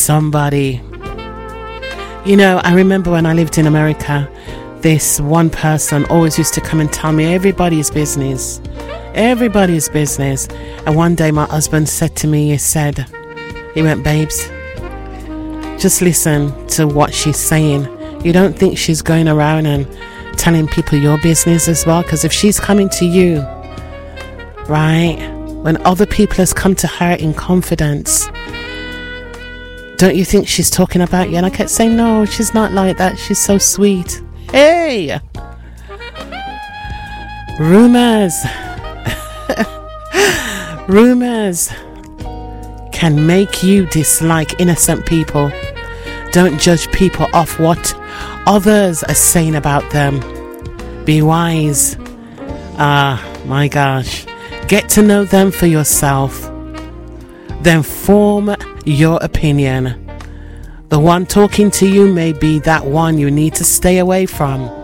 somebody. You know, I remember when I lived in America, this one person always used to come and tell me everybody's business. And one day my husband said to me, he went, babes, just listen to what she's saying. You don't think she's going around and telling people your business as well? Because if she's coming to you, right, when other people has come to her in confidence, don't you think she's talking about you? And I kept saying, no, she's not like that. She's so sweet. Hey! Rumors can make you dislike innocent people. Don't judge people off what others are saying about them. Be wise. My gosh. Get to know them for yourself. Then form your opinion. The one talking to you may be that one you need to stay away from.